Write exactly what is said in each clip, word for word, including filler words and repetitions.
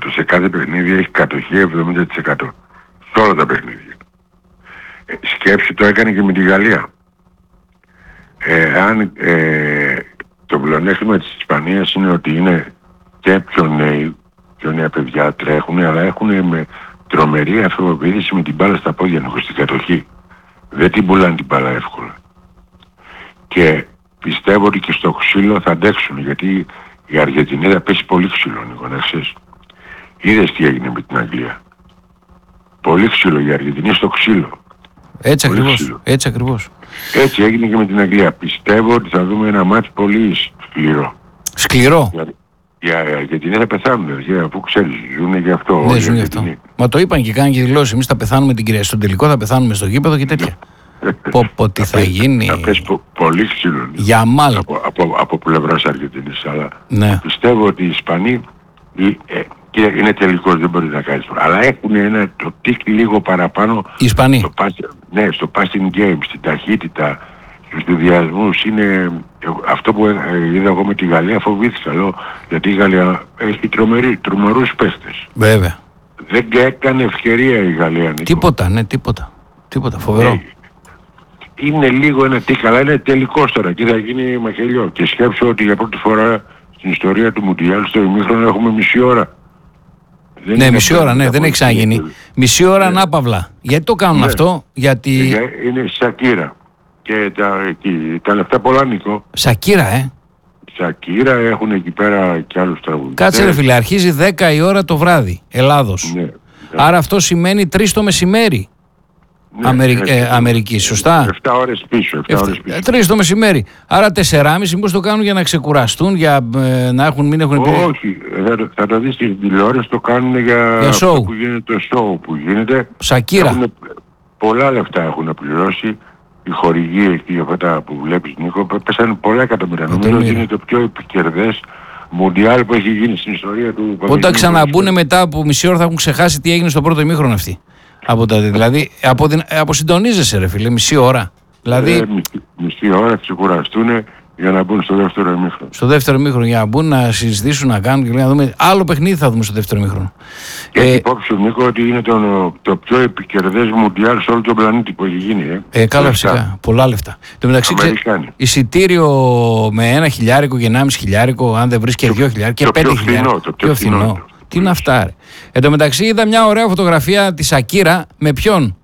εκατό. Σε κάθε παιχνίδι έχει κατοχή εβδομήντα τοις εκατό. Σε όλα τα παιχνίδια. Ε, σκέψου το έκανε και με τη Γαλλία. Ε, αν ε, το πλεονέκτημα της Ισπανίας είναι ότι είναι και πιο νέοι, πιο νέα παιδιά τρέχουν, αλλά έχουν με τρομερή αυτοπεποίθηση με την μπάλα στα πόδια, ενώ στην κατοχή. Δεν την πουλάνε την μπάλα εύκολα. Και πιστεύω ότι και στο ξύλο θα αντέξουν, γιατί η Αργεντινή θα πέσει πολύ ξύλο, Νίκο, να ξέρεις. Είδες τι έγινε με την Αγγλία. Πολύ ξύλο η Αργεντινή στο ξύλο. Έτσι ακριβώς, έτσι ακριβώς. Έτσι έγινε και με την Αγγλία. Πιστεύω ότι θα δούμε ένα μάτς πολύ σκληρό. Σκληρό. Οι Αργεντινοί θα πεθάνουν, αφού ξέρεις, ζουνε γι' αυτό. Ναι, ζουν γι' αυτό. Μα το είπαν και κάνουν και δηλώσεις. Εμείς θα πεθάνουμε την κυρία. Στον τελικό θα πεθάνουμε στο γήπεδο και τέτοια. Πω πω τι θα γίνει. Θα πέσει πο, πολύ ξύλο. Για μάλλον. Από, από, από πλευράς Αργεντινής. Αλλά ναι. Πιστεύω ότι οι Ισπανοί ε, και είναι τελικός, δεν μπορεί να κάνει. Αλλά έχουν ένα το τικ λίγο παραπάνω. Οι Ισπανοί. Στο pass, ναι, στο passing game, στην ταχύτητα, στους διδιασμούς. Είναι αυτό που είδα εγώ με τη Γαλλία, φοβήθηκα. Λέω, γιατί η Γαλλία έχει τρομερή, τρομερούς παίχτες. Βέβαια. Δεν έκανε ευκαιρία η Γαλλία. Νίκο. Τίποτα, ναι, τίποτα. Τίποτα, φοβερό. Ε, είναι λίγο ένα τικ, αλλά είναι τελικός τώρα και θα γίνει μαχαιριό. Και σκέψω ότι για πρώτη φορά στην ιστορία του Μουντιάλ στο ημίχρονο έχουμε μισή ώρα. Δεν ναι, μισή ώρα, ναι, δεν έχει ξαναγίνει. Μισή ώρα ναι. Ανάπαυλα. Γιατί το κάνουν ναι. Αυτό, γιατί... Είναι Σακύρα. Και τα, εκεί, τα λεφτά πολλά, Νίκο. Σακύρα, ε. Σακύρα, έχουν εκεί πέρα και άλλους τραγουδιστές. Κάτσε ρε φίλε, αρχίζει δέκα η ώρα το βράδυ, Ελλάδος. Ναι, ναι. Άρα αυτό σημαίνει τρεις το μεσημέρι. Ναι, Αμερι... ναι, ε, Αμερική, σωστά. επτά ώρες πίσω. επτά ώρες πίσω. τρεις το μεσημέρι. Άρα τεσσεράμισι, μήπως το κάνουν για να ξεκουραστούν, για ε, να έχουν, μην έχουν... Όχι, θα, θα το δεις στην τηλεόραση, το κάνουν για, για αυτό που γίνεται, το show που γίνεται. Σακύρα. Έχουν, πολλά λεφτά έχουν πληρώσει. Οι χορηγοί εκεί αυτά που βλέπεις, Νίκο, πέσανε πολλά εκατομμύρια. Νομίζω ότι είναι το πιο επικερδές Μουντιάλ που έχει γίνει στην ιστορία του. Όταν ξαναμπούνε μετά από μισή ώρα θα έχουν ξεχάσει τι έγινε στο πρώτο ημίχρονο αυτοί. Από τα, δηλαδή, απο, αποσυντονίζεσαι ρε φίλε, μισή ώρα. Δηλαδή, ε, μισή, μισή ώρα ξεκουραστούν για να μπουν στο δεύτερο ημίχρονο. Στο δεύτερο ημίχρονο για να μπουν, να συζητήσουν, να κάνουν και να δούμε. Άλλο παιχνίδι θα δούμε στο δεύτερο ημίχρονο. Και ε, υπόψη Νίκο ότι είναι το, το πιο επικερδές Μουντιάλ σε όλο τον πλανήτη που έχει γίνει. Ε, ε καλά φυσικά. Πολλά λεφτά. Το μεταξύ εισιτήριο με ένα χιλιάρικο και ενάμιση χιλιάρικο, αν δεν βρεις και δύο χιλιάρικο και πέντε χιλιάρικο. Το πιο φθηνό. Τι είναι αυτά, ρε. Εν τω μεταξύ είδα μια ωραία φωτογραφία της Σακύρα με ποιον. Με,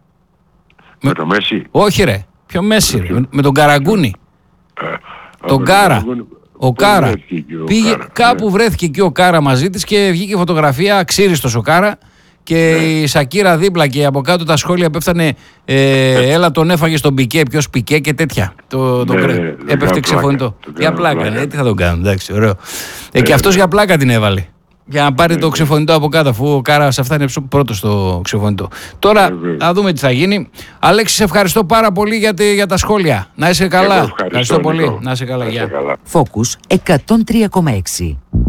με το Μέση. Όχι ρε. Ποιο Μέση ρε. Με, με τον Καραγκούνι. Ε, τον Κάρα. Ο Κάρα. Πήγε, Κάρα. Κάπου ναι. Βρέθηκε εκεί ο Κάρα μαζί της και βγήκε φωτογραφία αξίριστος ο Κάρα και ναι. Η Σακύρα δίπλα και από κάτω τα σχόλια πέφτανε ε, έλα τον έφαγε στον Πικέ, ποιος Πικέ και τέτοια. Το, το ναι, κρέ... ναι, έπεφτε ξεφωνητό. Για πλάκα, ναι, τι θα τον κάνουν, εντάξει, ωραίο. Ε, και αυτός για πλάκα την έβαλε. Για να πάρει το ξεφωνητό από κάτω, αφού ο Κάρας αυτά είναι πρώτος στο ξεφωνητό. Τώρα θα δούμε τι θα γίνει. Αλέξη, σε ευχαριστώ πάρα πολύ για, τη, για τα σχόλια. Να είσαι καλά. Ευχαριστώ, ευχαριστώ πολύ. Να είσαι καλά. Να είσαι καλά. Focus εκατόν τρία κόμμα έξι.